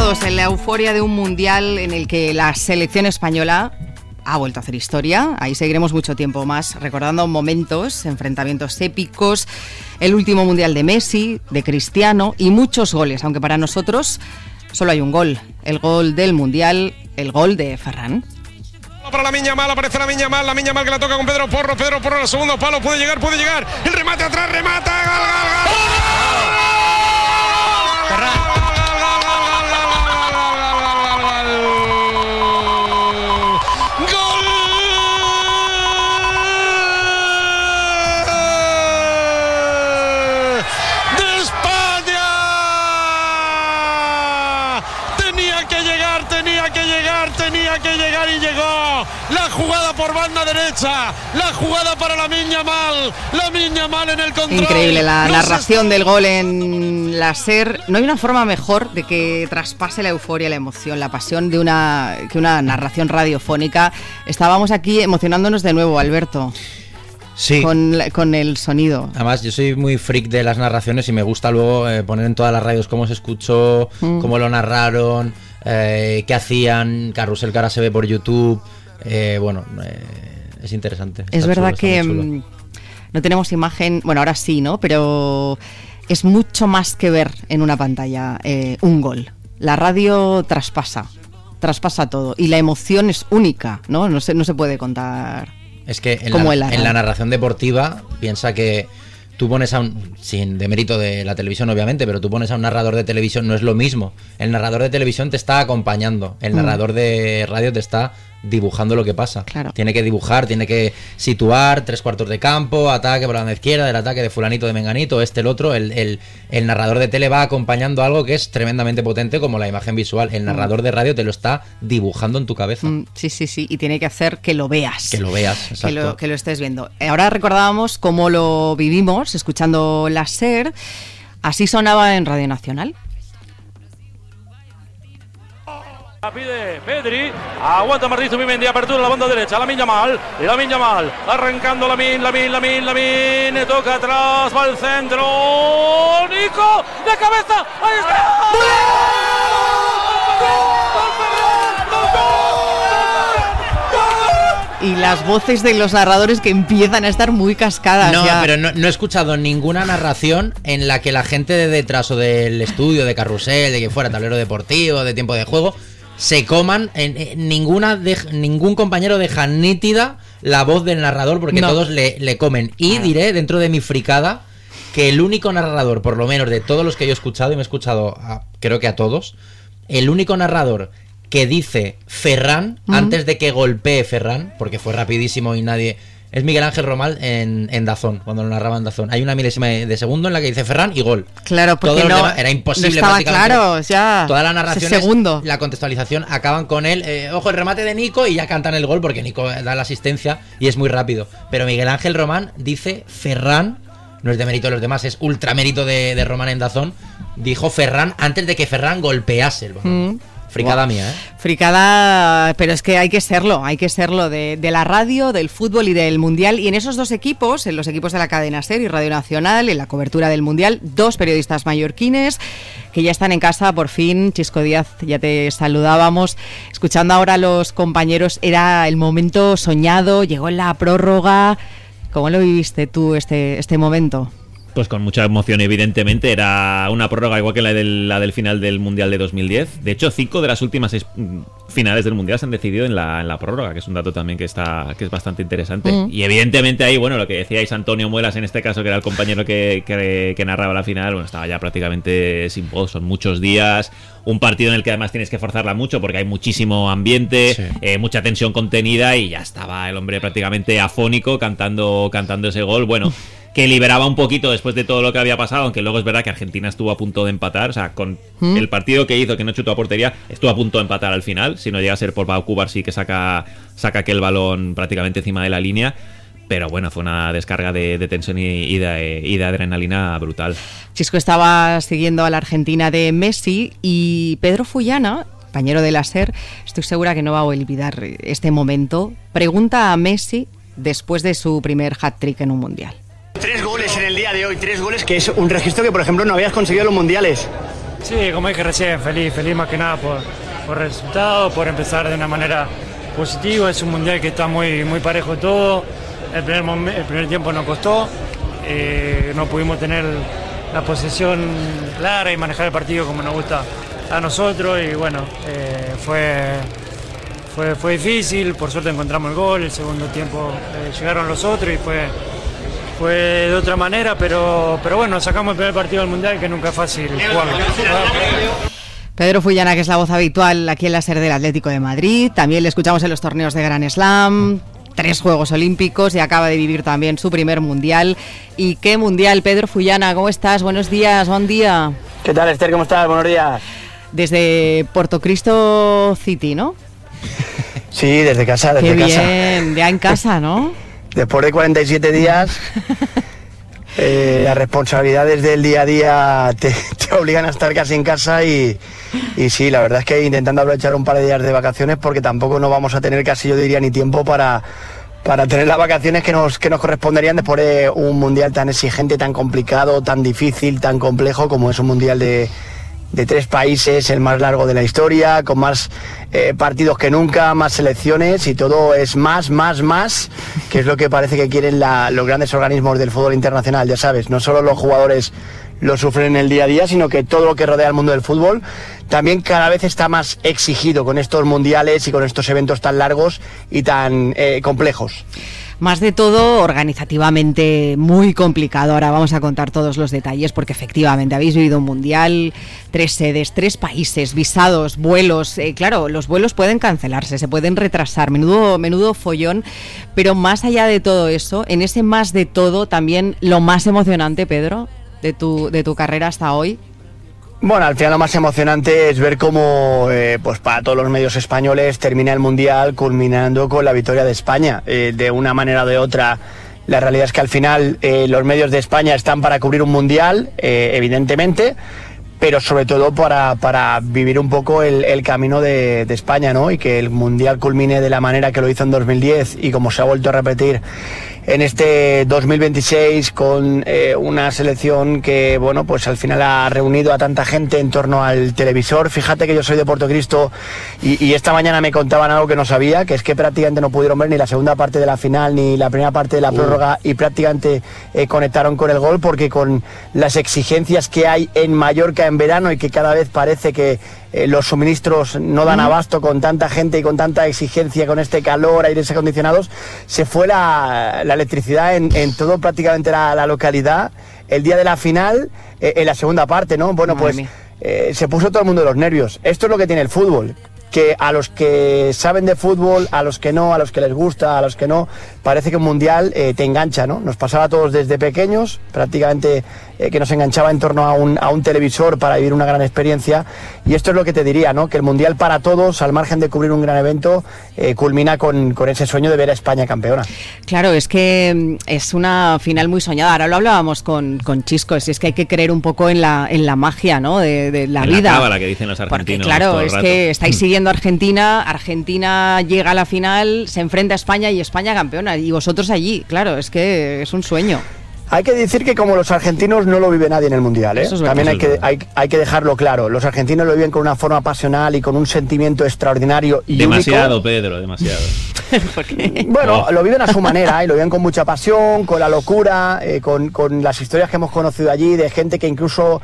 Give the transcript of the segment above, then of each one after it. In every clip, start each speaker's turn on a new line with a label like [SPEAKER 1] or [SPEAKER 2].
[SPEAKER 1] todos en la euforia de un mundial en el que la selección española ha vuelto a hacer historia. Ahí seguiremos mucho tiempo más recordando momentos, enfrentamientos épicos, el último mundial de Messi, de Cristiano y muchos goles, aunque para nosotros solo hay un gol, el gol del mundial, el gol de Ferran.
[SPEAKER 2] Para Lamine Yamal, aparece Lamine Yamal que la toca con Pedro Porro en el segundo palo, puede llegar, el remate atrás, remata, gol. Ferran. Que llegar y llegó la jugada por banda derecha, la jugada para Lamine Yamal en el control.
[SPEAKER 1] Increíble la narración del gol en la SER. No hay una forma mejor de que traspase la euforia, la emoción, la pasión que una narración radiofónica. Estábamos aquí emocionándonos de nuevo, Alberto.
[SPEAKER 3] Sí.
[SPEAKER 1] Con el sonido.
[SPEAKER 3] Además, yo soy muy freak de las narraciones y me gusta luego poner en todas las radios cómo se escuchó, cómo lo narraron, qué hacían, carrusel que ahora se ve por YouTube. Es interesante.
[SPEAKER 1] Es verdad que no tenemos imagen, bueno, ahora sí, ¿no? Pero es mucho más que ver en una pantalla un gol. La radio traspasa todo y la emoción es única, ¿no? No se puede contar.
[SPEAKER 3] Es que en la narración deportiva, piensa que tú pones sin demérito de la televisión obviamente, pero tú pones a un narrador de televisión, no es lo mismo. El narrador de televisión te está acompañando, el narrador de radio te está dibujando lo que pasa.
[SPEAKER 1] Claro.
[SPEAKER 3] Tiene que dibujar, tiene que situar 3/4 de campo, ataque por la banda izquierda, del ataque de fulanito, de menganito, el otro. El narrador de tele va acompañando algo que es tremendamente potente como la imagen visual. El narrador de radio te lo está dibujando en tu cabeza.
[SPEAKER 1] Sí, y tiene que hacer que lo veas.
[SPEAKER 3] Que lo veas, exacto.
[SPEAKER 1] Que lo estés viendo. Ahora recordábamos cómo lo vivimos escuchando la SER. Así sonaba en Radio Nacional.
[SPEAKER 4] La pide Pedri, aguanta Martín Zubimendi, apertura en la banda derecha, Lamine Yamal, arrancando Lamine, toca atrás, va al centro, Nico, de cabeza, ahí está.
[SPEAKER 1] Y las voces de los narradores que empiezan a estar muy cascadas.
[SPEAKER 3] No,
[SPEAKER 1] ya.
[SPEAKER 3] pero no he escuchado ninguna narración en la que la gente de detrás o del estudio, de carrusel, de que fuera tablero deportivo, de tiempo de juego, se coman. Ningún compañero deja nítida la voz del narrador porque todos le comen. Y diré, dentro de mi fricada, que el único narrador, por lo menos de todos los que yo he escuchado, y me he escuchado creo que a todos, el único narrador que dice Ferran antes de que golpee Ferran, porque fue rapidísimo y nadie... Es Miguel Ángel Román en DAZN, cuando lo narraba en DAZN. Hay una milésima de segundo en la que dice Ferran y gol.
[SPEAKER 1] Claro, porque
[SPEAKER 3] era imposible.
[SPEAKER 1] No estaba
[SPEAKER 3] prácticamente.
[SPEAKER 1] Claro, ya.
[SPEAKER 3] Todas las narraciones,
[SPEAKER 1] segundo.
[SPEAKER 3] La contextualización acaban con él. Ojo, el remate de Nico y ya cantan el gol porque Nico da la asistencia y es muy rápido. Pero Miguel Ángel Román dice Ferran, no es de mérito de los demás, es ultra mérito de Román en DAZN. Dijo Ferran antes de que Ferran golpease el balón. Fricada mía, ¿eh?
[SPEAKER 1] Fricada, pero es que hay que serlo de la radio, del fútbol y del mundial. Y en esos dos equipos, en los equipos de la cadena SER y Radio Nacional, en la cobertura del mundial, dos periodistas mallorquines que ya están en casa por fin. Chisco Díaz, ya te saludábamos. Escuchando ahora a los compañeros, era el momento soñado, llegó la prórroga. ¿Cómo lo viviste tú este momento?
[SPEAKER 5] Pues con mucha emoción, evidentemente. Era una prórroga igual que la del final del Mundial de 2010. De hecho, 5 de las últimas 6 finales del Mundial se han decidido en la prórroga, que es un dato también que es bastante interesante. Y evidentemente ahí, bueno, lo que decíais Antonio Muelas, en este caso, que era el compañero que narraba la final, bueno, estaba ya prácticamente sin voz. Son muchos días, un partido en el que además tienes que forzarla mucho porque hay muchísimo ambiente, mucha tensión contenida, y ya estaba el hombre prácticamente afónico cantando ese gol. Bueno, que liberaba un poquito después de todo lo que había pasado, aunque luego es verdad que Argentina estuvo a punto de empatar. O sea, con el partido que hizo, que no chutó a portería, estuvo a punto de empatar al final. Si no llega a ser por Pau Cubarsí, que saca aquel balón prácticamente encima de la línea. Pero bueno, fue una descarga de tensión y de adrenalina brutal.
[SPEAKER 1] Chisco estaba siguiendo a la Argentina de Messi, y Pedro Fullana, compañero de la SER, estoy segura que no va a olvidar este momento. Pregunta a Messi después de su primer hat-trick en un mundial.
[SPEAKER 6] 3 goles en el día de hoy, 3 goles, que es un registro que, por ejemplo, no habías conseguido en los mundiales. Sí, como dije recién, feliz más que nada por el resultado, por empezar de una manera positiva. Es un mundial que está muy parejo todo. El primer tiempo nos costó, no pudimos tener la posesión clara y manejar el partido como nos gusta a nosotros, y bueno, fue difícil. Por suerte encontramos el gol, el segundo tiempo llegaron los otros y fue de otra manera, pero bueno, sacamos el primer partido del mundial, que nunca es fácil jugarlo.
[SPEAKER 1] Pedro Fullana, que es la voz habitual aquí en la SER del Atlético de Madrid, también le escuchamos en los torneos de Grand Slam, 3 Juegos Olímpicos, y acaba de vivir también su primer mundial. ¿Y qué mundial? Pedro Fullana, ¿cómo estás? Buenos días, buen día.
[SPEAKER 7] ¿Qué tal, Esther? ¿Cómo estás? Buenos días.
[SPEAKER 1] Desde Portocristo City, ¿no?
[SPEAKER 7] Sí, desde casa, desde
[SPEAKER 1] Qué
[SPEAKER 7] casa.
[SPEAKER 1] Bien, ya en casa, ¿no?
[SPEAKER 7] Después de 47 días, las responsabilidades del día a día te obligan a estar casi en casa y sí, la verdad es que intentando aprovechar un par de días de vacaciones, porque tampoco no vamos a tener casi, yo diría, ni tiempo para tener las vacaciones que nos corresponderían después de un mundial tan exigente, tan complicado, tan difícil, tan complejo como es un mundial de 3 países, el más largo de la historia, con más partidos que nunca, más selecciones, y todo es más, que es lo que parece que quieren los grandes organismos del fútbol internacional, ya sabes, no solo los jugadores lo sufren en el día a día, sino que todo lo que rodea el mundo del fútbol también cada vez está más exigido con estos mundiales y con estos eventos tan largos y tan complejos.
[SPEAKER 1] Más de todo, organizativamente muy complicado. Ahora vamos a contar todos los detalles, porque efectivamente habéis vivido un mundial, 3 sedes, 3 países, visados, vuelos. Claro, los vuelos pueden cancelarse, se pueden retrasar, menudo follón. Pero más allá de todo eso, en ese más de todo, también lo más emocionante, Pedro, de tu carrera hasta hoy.
[SPEAKER 7] Bueno, al final lo más emocionante es ver cómo, pues para todos los medios españoles, termina el Mundial culminando con la victoria de España. De una manera o de otra, la realidad es que al final los medios de España están para cubrir un Mundial, evidentemente, pero sobre todo para vivir un poco el camino de España, ¿no? Y que el Mundial culmine de la manera que lo hizo en 2010 y como se ha vuelto a repetir en este 2026, con una selección que, bueno, pues al final ha reunido a tanta gente en torno al televisor. Fíjate que yo soy de Portocristo y esta mañana me contaban algo que no sabía, que es que prácticamente no pudieron ver ni la segunda parte de la final ni la primera parte de la prórroga, y prácticamente conectaron con el gol, porque con las exigencias que hay en Mallorca en verano, y que cada vez parece que los suministros no dan abasto con tanta gente y con tanta exigencia, con este calor, aires acondicionados, se fue la electricidad en todo prácticamente la localidad el día de la final, en la segunda parte, ¿no? Bueno, pues se puso todo el mundo de los nervios. Esto es lo que tiene el fútbol, que a los que saben de fútbol, a los que no, a los que les gusta, a los que no, parece que un mundial te engancha, ¿no? Nos pasaba a todos desde pequeños, prácticamente que nos enganchaba en torno a un televisor para vivir una gran experiencia, y esto es lo que te diría, ¿no? Que el mundial para todos, al margen de cubrir un gran evento, culmina con ese sueño de ver a España campeona.
[SPEAKER 1] Claro, es que es una final muy soñada. Ahora lo hablábamos con Chisco, si es que hay que creer un poco en la magia, ¿no? De la vida.
[SPEAKER 5] La cábala que dicen los argentinos.
[SPEAKER 1] Porque, claro, es
[SPEAKER 5] rato.
[SPEAKER 1] que estáis siguiendo a Argentina llega a la final, se enfrenta a España y España campeona, y vosotros allí. Claro, es que es un sueño.
[SPEAKER 7] Hay que decir que como los argentinos no lo vive nadie en el Mundial, ¿eh?
[SPEAKER 1] Eso es
[SPEAKER 7] También
[SPEAKER 1] verdad.
[SPEAKER 7] hay que dejarlo claro. Los argentinos lo viven con una forma pasional y con un sentimiento extraordinario y
[SPEAKER 5] demasiado,
[SPEAKER 7] único.
[SPEAKER 5] Pedro, demasiado.
[SPEAKER 1] ¿Por qué?
[SPEAKER 7] Bueno, lo viven a su manera, y lo viven con mucha pasión, con la locura, con las historias que hemos conocido allí, de gente que incluso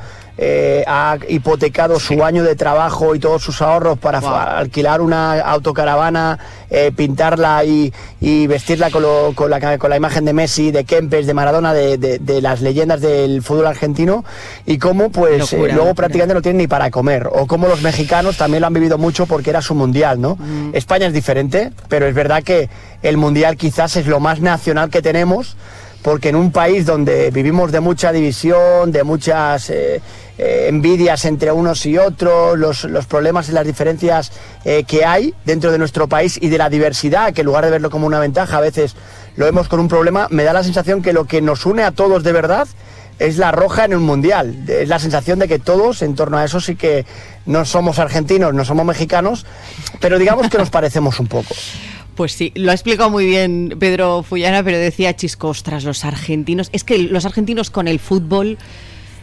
[SPEAKER 7] ha hipotecado su año de trabajo y todos sus ahorros para alquilar una autocaravana, pintarla y vestirla con la imagen de Messi, de Kempes, de Maradona, de las leyendas del fútbol argentino, y cómo pues luego prácticamente no tienen ni para comer, o como los mexicanos también lo han vivido mucho porque era su mundial, ¿no? España es diferente, pero es verdad que el mundial quizás es lo más nacional que tenemos, porque en un país donde vivimos de mucha división, de muchas envidias entre unos y otros, los problemas y las diferencias que hay dentro de nuestro país, y de la diversidad, que en lugar de verlo como una ventaja a veces lo vemos con un problema, me da la sensación que lo que nos une a todos de verdad es la roja en un mundial. Es la sensación de que todos en torno a eso sí que no somos argentinos, no somos mexicanos, pero digamos que nos parecemos un poco.
[SPEAKER 1] Pues sí, lo ha explicado muy bien Pedro Fullana, pero decía Chisco, ostras, los argentinos, es que los argentinos con el fútbol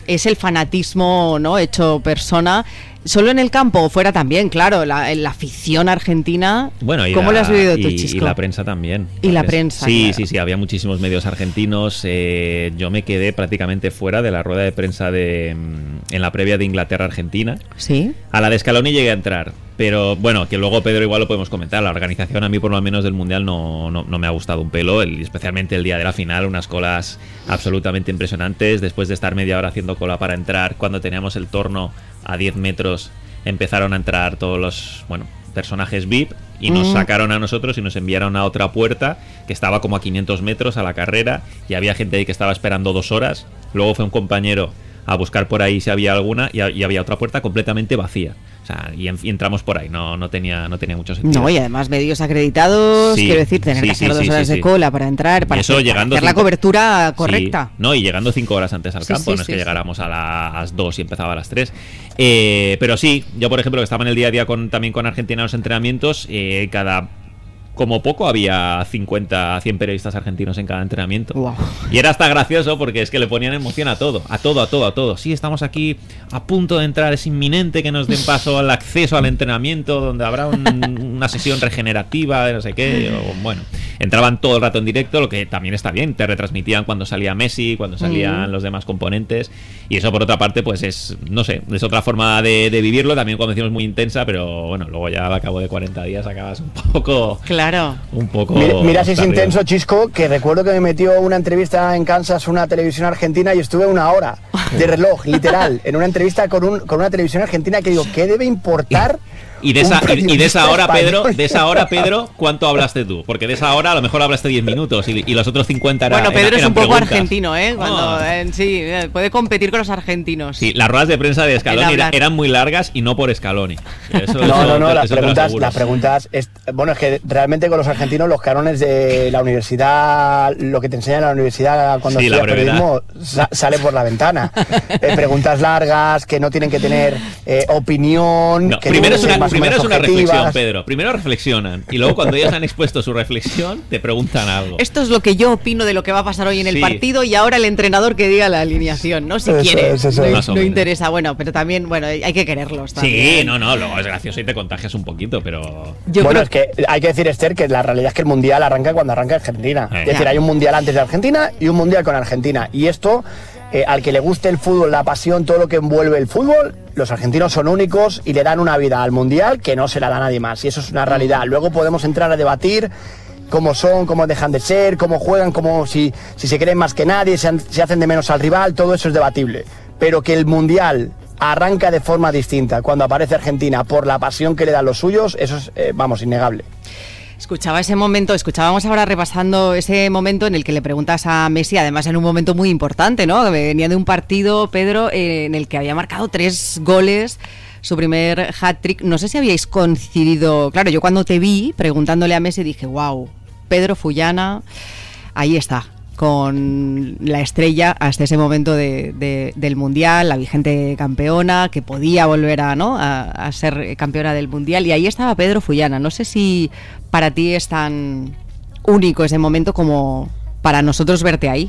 [SPEAKER 1] es el fanatismo, ¿no?, hecho persona. Solo en el campo, fuera también, claro, la afición argentina.
[SPEAKER 5] Bueno,
[SPEAKER 1] ¿Cómo lo has vivido tú, Chisco?
[SPEAKER 5] Y la prensa también.
[SPEAKER 1] Y la prensa.
[SPEAKER 5] Sí,
[SPEAKER 1] claro.
[SPEAKER 5] sí, había muchísimos medios argentinos. Yo me quedé prácticamente fuera de la rueda de prensa en la previa de Inglaterra-Argentina.
[SPEAKER 1] Sí.
[SPEAKER 5] A la de Scaloni llegué a entrar, pero bueno, que luego, Pedro, igual lo podemos comentar. La organización a mí, por lo menos del Mundial, no me ha gustado un pelo, especialmente el día de la final, unas colas absolutamente impresionantes. Después de estar media hora haciendo cola para entrar, cuando teníamos el torno a 10 metros, empezaron a entrar todos los personajes VIP y nos sacaron a nosotros y nos enviaron a otra puerta que estaba como a 500 metros a la carrera, y había gente ahí que estaba esperando 2 horas. Luego fue un compañero a buscar por ahí si había alguna, y había otra puerta completamente vacía. O sea, y entramos por ahí, no tenía mucho sentido.
[SPEAKER 1] No, y además medios acreditados,
[SPEAKER 5] Sí,
[SPEAKER 1] quiero decir, tener que hacer 2 horas de cola para entrar, para
[SPEAKER 5] eso,
[SPEAKER 1] hacer la cobertura correcta.
[SPEAKER 5] Sí, no, y llegando 5 horas antes al campo, no es que llegáramos a las 2 y empezaba a las 3. Pero sí, yo por ejemplo, que estaba en el día a día también con Argentina en los entrenamientos, como poco había 50 a 100 periodistas argentinos en cada entrenamiento.
[SPEAKER 1] Wow.
[SPEAKER 5] Y era hasta gracioso porque es que le ponían emoción a todo. Sí, estamos aquí a punto de entrar, es inminente que nos den paso al acceso al entrenamiento, donde habrá una sesión regenerativa de no sé qué. Entraban todo el rato en directo, lo que también está bien. Te retransmitían cuando salía Messi, cuando salían los demás componentes. Y eso, por otra parte, pues es otra forma de vivirlo. También cuando decimos muy intensa, pero bueno, luego ya al cabo de 40 días acabas un poco...
[SPEAKER 1] Claro.
[SPEAKER 5] Un poco...
[SPEAKER 7] Mira si es intenso, Chisco, que recuerdo que me metió una entrevista en Kansas, una televisión argentina, y estuve 1 hora de reloj, literal, en una entrevista con una televisión argentina, que digo, ¿qué debe importar?
[SPEAKER 5] Y de esa hora, Pedro, ¿cuánto hablaste tú? Porque de esa hora a lo mejor hablaste 10 minutos y los otros 50 eran
[SPEAKER 1] Bueno, Pedro es un poco
[SPEAKER 5] preguntas.
[SPEAKER 1] argentino, ¿eh? Sí, puede competir con los argentinos.
[SPEAKER 5] Sí, las ruedas de prensa de Scaloni eran muy largas y no por Scaloni.
[SPEAKER 7] Las preguntas es que realmente con los argentinos los carones de la universidad, lo que te enseñan en la universidad cuando estudias periodismo sale por la ventana. Preguntas largas que no tienen que tener opinión. Que
[SPEAKER 5] primero es una reflexión, Pedro. Primero reflexionan y luego cuando ellos han expuesto su reflexión te preguntan algo.
[SPEAKER 1] Esto es lo que yo opino de lo que va a pasar hoy en el partido, y ahora el entrenador que diga la alineación, ¿no? Si quiere, no interesa. Bueno, pero también, hay que quererlos también.
[SPEAKER 5] Sí, luego es gracioso y te contagias un poquito, pero...
[SPEAKER 7] Es que hay que decir, Esther, que la realidad es que el Mundial arranca cuando arranca Argentina. Es decir, hay un Mundial antes de Argentina y un Mundial con Argentina. Y esto... al que le guste el fútbol, la pasión, todo lo que envuelve el fútbol, los argentinos son únicos y le dan una vida al Mundial que no se la da nadie más, y eso es una realidad. Luego podemos entrar a debatir cómo son, cómo dejan de ser, cómo juegan, cómo si se creen más que nadie, se hacen de menos al rival, todo eso es debatible. Pero que el Mundial arranca de forma distinta cuando aparece Argentina por la pasión que le dan los suyos, eso es, innegable.
[SPEAKER 1] Escuchábamos ahora repasando ese momento en el que le preguntas a Messi, además en un momento muy importante, ¿no? Venía de un partido, Pedro, en el que había marcado 3 goles, su primer hat-trick. No sé si habíais coincidido. Claro, yo cuando te vi preguntándole a Messi dije, wow, Pedro Fullana, ahí está, con la estrella hasta ese momento del Mundial, la vigente campeona, que podía volver a ser campeona del Mundial, y ahí estaba Pedro Fullana. No sé si para ti es tan único ese momento como para nosotros verte ahí.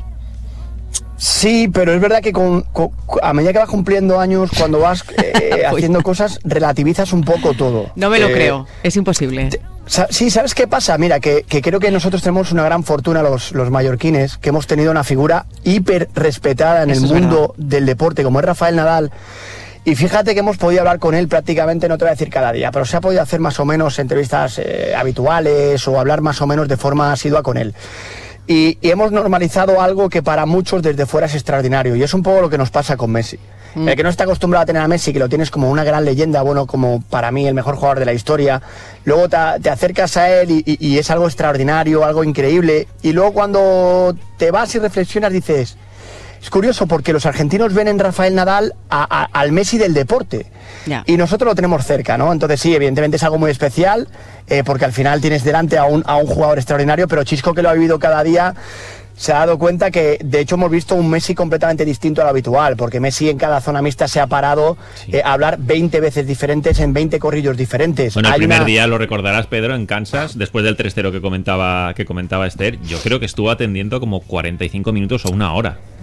[SPEAKER 7] Sí, pero es verdad que a medida que vas cumpliendo años, cuando vas haciendo cosas, relativizas un poco todo.
[SPEAKER 1] No me lo creo, es imposible.
[SPEAKER 7] Sí, ¿sabes qué pasa? Mira, que creo que nosotros tenemos una gran fortuna, los mallorquines, que hemos tenido una figura hiper respetada en el mundo del deporte, como es Rafael Nadal. Y fíjate que hemos podido hablar con él prácticamente, no te voy a decir cada día, pero se ha podido hacer más o menos entrevistas habituales o hablar más o menos de forma asidua con él. Y hemos normalizado algo que para muchos desde fuera es extraordinario, y es un poco lo que nos pasa con Messi. El que no está acostumbrado a tener a Messi, que lo tienes como una gran leyenda, como para mí el mejor jugador de la historia, luego te acercas a él y es algo extraordinario, algo increíble, y luego cuando te vas y reflexionas dices... Es curioso porque los argentinos ven en Rafael Nadal al Messi del deporte.
[SPEAKER 1] Yeah.
[SPEAKER 7] Y nosotros lo tenemos cerca, ¿no? Entonces sí, evidentemente es algo muy especial, porque al final tienes delante a un jugador extraordinario, pero Chisco, que lo ha vivido cada día, se ha dado cuenta que de hecho hemos visto un Messi completamente distinto a lo habitual, porque Messi en cada zona mixta se ha parado a hablar 20 veces diferentes en 20 corrillos diferentes.
[SPEAKER 5] Bueno, el primer día, lo recordarás, Pedro, en Kansas, después del 3-0 que comentaba Esther, yo creo que estuvo atendiendo como 45 minutos o 1 hora.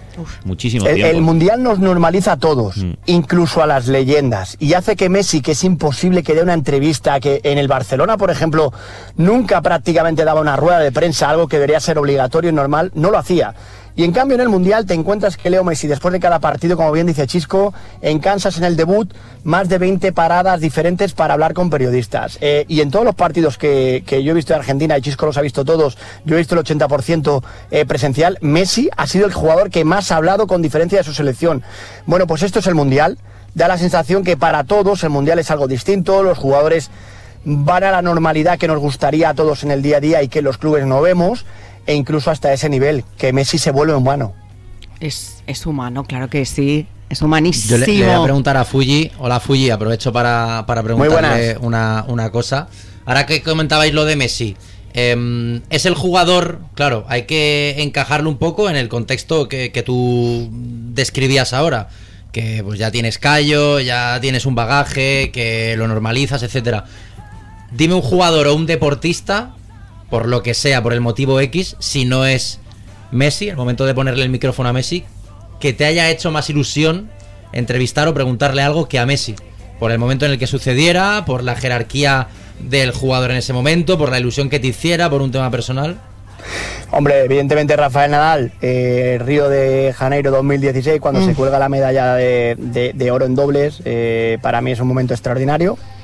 [SPEAKER 5] Muchísimo tiempo.
[SPEAKER 7] El Mundial nos normaliza a todos, incluso a las leyendas, y hace que Messi, que es imposible que dé una entrevista, que en el Barcelona, por ejemplo, nunca prácticamente daba una rueda de prensa, algo que debería ser obligatorio y normal, no lo hacía. Y en cambio en el Mundial te encuentras que Leo Messi, después de cada partido, como bien dice Chisco, en Kansas en el debut, más de 20 paradas diferentes para hablar con periodistas. Y en todos los partidos que yo he visto de Argentina, y Chisco los ha visto todos, yo he visto el 80% presencial, Messi ha sido el jugador que más ha hablado con diferencia de su selección. Bueno, pues esto es el Mundial. Da la sensación que para todos el Mundial es algo distinto, los jugadores van a la normalidad que nos gustaría a todos en el día a día y que los clubes no vemos. E incluso hasta ese nivel, que Messi se vuelve humano.
[SPEAKER 1] Es humano, claro que sí. Es humanísimo.
[SPEAKER 3] Yo le voy a preguntar a Fuji. Hola Fuji, aprovecho para preguntarle una cosa. Ahora que comentabais lo de Messi, es el jugador, claro, hay que encajarlo un poco en el contexto que tú describías ahora, que pues ya tienes callo, ya tienes un bagaje, que lo normalizas, etcétera. Dime un jugador o un deportista, por lo que sea, por el motivo X, si no es Messi, el momento de ponerle el micrófono a Messi, que te haya hecho más ilusión entrevistar o preguntarle algo que a Messi, por el momento en el que sucediera, por la jerarquía del jugador en ese momento, por la ilusión que te hiciera, por un tema personal.
[SPEAKER 7] Hombre, evidentemente Rafael Nadal, Río de Janeiro 2016, cuando se cuelga la medalla de oro en dobles, para mí es un momento extraordinario.